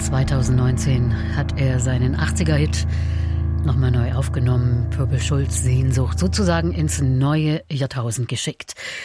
2019 hat er seinen 80er-Hit nochmal neu aufgenommen, Purple Schulz Sehnsucht, sozusagen ins neue Jahrtausend geschickt.